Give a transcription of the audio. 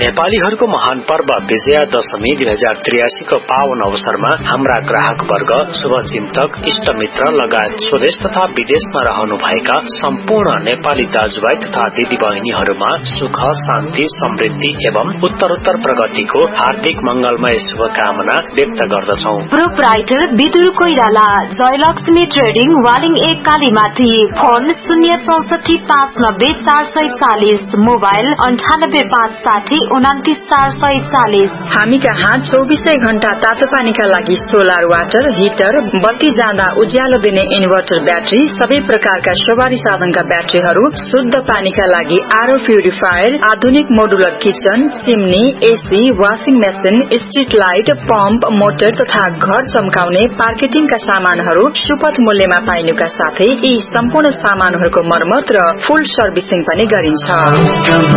नेपालीहरूको महान पर्व विजया दशमी 2083 को पावन अवसरमा हाम्रा ग्राहक वर्ग, शुभचिन्तक, इष्टमित्र लगायत स्वदेश तथा विदेशमा रहनुभएका सम्पूर्ण नेपाली दाजुभाइ तथा दिदीबहिनीहरूमा सुख, शान्ति, समृद्धि एवं उत्तरोत्तर प्रगतिको हार्दिक मंगलमय शुभकामना व्यक्त गर्दछौं। Proprietor Vidur Koirala, Jayalakshmi trading, Waling 1 कालीमाथि। Phone 064590440, mobile 9856099440। हामी कहाँ 24 घण्टा तातो पानीका लागि सोलर वाटर हिटर, बत्ती जाँदा उज्यालो दिने इन्भर्टर ब्याट्री, सबै प्रकारका सवारी साधनका ब्याट्रीहरू, शुद्ध पानीका लागि आरओ प्युरिफायर, आधुनिक modular kitchen, chimney, AC, washing machine, street light, pump, motor तथा घर चम्काउने मार्केटिङका सामानहरू सुपथ मूल्यमा पाइनुका साथै यी सम्पूर्ण सामानहरूको मर्मत र फुल सर्भिसिङ पनि गरिन्छ।